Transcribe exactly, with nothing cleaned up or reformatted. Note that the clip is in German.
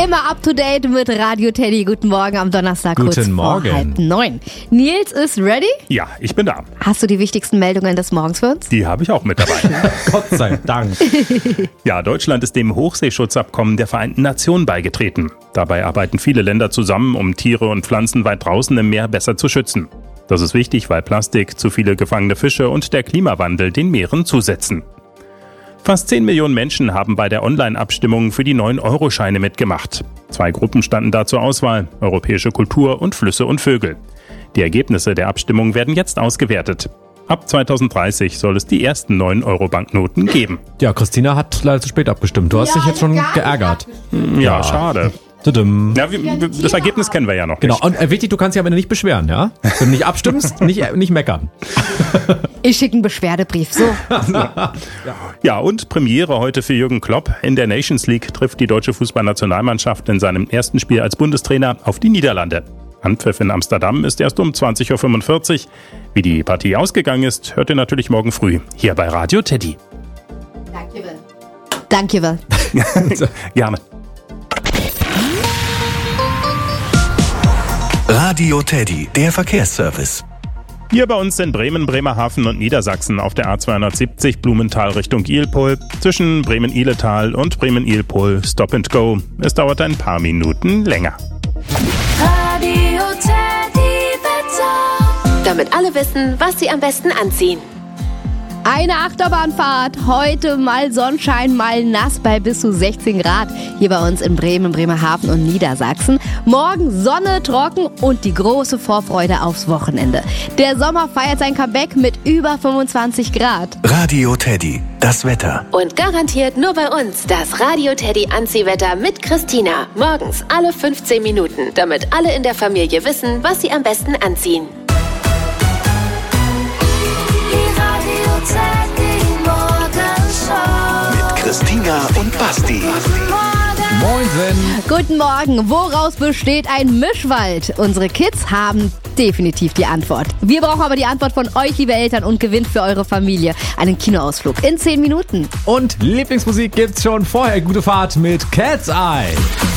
Immer up to date mit Radio Teddy. Guten Morgen am Donnerstag. Guten kurz Morgen. Vor halb neun. Nils ist ready? Ja, ich bin da. Hast du die wichtigsten Meldungen des Morgens für uns? Die habe ich auch mit dabei. Gott sei Dank. Ja, Deutschland ist dem Hochseeschutzabkommen der Vereinten Nationen beigetreten. Dabei arbeiten viele Länder zusammen, um Tiere und Pflanzen weit draußen im Meer besser zu schützen. Das ist wichtig, weil Plastik, zu viele gefangene Fische und der Klimawandel den Meeren zusetzen. Fast zehn Millionen Menschen haben bei der Online-Abstimmung für die neun Euro Scheine mitgemacht. Zwei Gruppen standen da zur Auswahl: europäische Kultur und Flüsse und Vögel. Die Ergebnisse der Abstimmung werden jetzt ausgewertet. Ab zwanzig dreißig soll es die ersten neun Euro Banknoten geben. Ja, Christina hat leider zu spät abgestimmt. Du hast Ja, dich jetzt schon ich hab gar geärgert. Ja, Ja. schade. Tudum. Ja, wir, wir, das Ergebnis kennen wir ja noch Genau, nicht. und äh, wichtig, du kannst dich aber nicht beschweren, ja? Wenn du nicht abstimmst, nicht, äh, nicht meckern. Ich schicke einen Beschwerdebrief. So. Ja, und Premiere heute für Jürgen Klopp. In der Nations League trifft die deutsche Fußballnationalmannschaft in seinem ersten Spiel als Bundestrainer auf die Niederlande. Anpfiff in Amsterdam ist erst um zwanzig Uhr fünfundvierzig. Wie die Partie ausgegangen ist, hört ihr natürlich morgen früh hier bei Radio Teddy. Danke, Will. Gerne. Radio Teddy, der Verkehrsservice. Hier bei uns in Bremen, Bremerhaven und Niedersachsen auf der A zweihundertsiebzig Blumenthal Richtung Ilpol. Zwischen Bremen-Ihletal und Bremen-Ilpol Stop and Go. Es dauert ein paar Minuten länger. Radio Teddy Wetter. Damit alle wissen, was sie am besten anziehen. Eine Achterbahnfahrt. Heute mal Sonnenschein, mal nass bei bis zu sechzehn Grad. Hier bei uns in Bremen, Bremerhaven und Niedersachsen. Morgen Sonne, trocken und die große Vorfreude aufs Wochenende. Der Sommer feiert sein Comeback mit über fünfundzwanzig Grad. Radio Teddy, das Wetter. Und garantiert nur bei uns das Radio Teddy Anziehwetter mit Christina. Morgens alle fünfzehn Minuten, damit alle in der Familie wissen, was sie am besten anziehen. Mit Christina und Basti. Moinsen. Guten Morgen. Woraus besteht ein Mischwald? Unsere Kids haben definitiv die Antwort. Wir brauchen aber die Antwort von euch, liebe Eltern, und gewinnt für eure Familie einen Kinoausflug in zehn Minuten. Und Lieblingsmusik gibt's schon vorher. Gute Fahrt mit Cat's Eye.